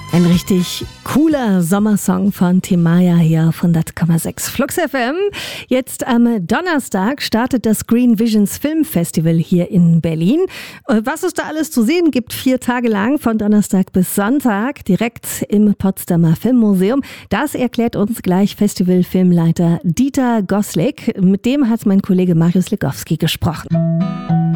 Ein richtig cooler Sommersong von Timaya hier auf 100,6 Flux FM. Jetzt am Donnerstag startet das Green Visions Filmfestival hier in Berlin. Was es da alles zu sehen gibt, 4 Tage lang, von Donnerstag bis Sonntag, direkt im Potsdamer Filmmuseum. Das erklärt uns gleich Festivalfilmleiter Dieter Goslik. Mit dem hat mein Kollege Marius Legowski gesprochen.